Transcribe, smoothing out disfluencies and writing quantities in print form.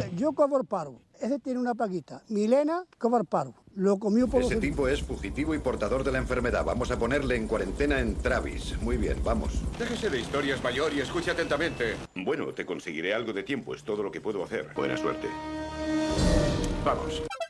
Yo cobro paro. Ese tiene una paguita. Milena cobra paro. Lo comió por Ese tipo es fugitivo y portador de la enfermedad. Vamos a ponerle en cuarentena en Travis. Muy bien, vamos. Déjese de historias, mayor, y escuche atentamente. Bueno, te conseguiré algo de tiempo. Es todo lo que puedo hacer. Buena suerte. Vamos.